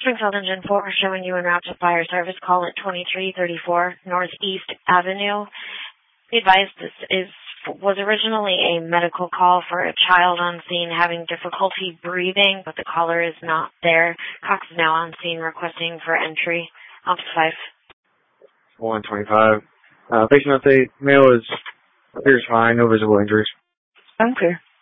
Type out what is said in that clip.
Springfield Engine 4 showing you en route to fire service. Call at 2334 Northeast Avenue. Be advised was originally a medical call for a child on scene having difficulty breathing, but the caller is not there. Cox is now on scene requesting for entry. Office 5. 125. Patient update. Male appears fine. No visible injuries. I'm clear.